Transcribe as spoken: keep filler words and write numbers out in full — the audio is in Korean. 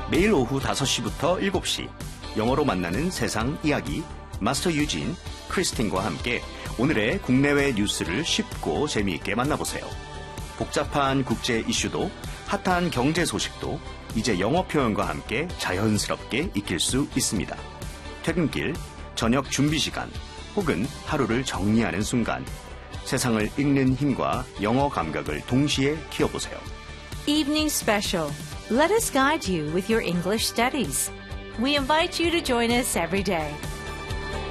매일 오후 다섯 시부터 일곱 시 영어로 만나는 세상 이야기 마스터 유진, 크리스틴과 함께 오늘의 국내외 뉴스를 쉽고 재미있게 만나보세요. 복잡한 국제 이슈도 핫한 경제 소식도 이제 영어 표현과 함께 자연스럽게 익힐 수 있습니다. 퇴근길, 저녁 준비 시간, 혹은 하루를 정리하는 순간 세상을 읽는 힘과 영어 감각을 동시에 키워보세요. Evening Special. Let us guide you with your English studies. We invite you to join us every day.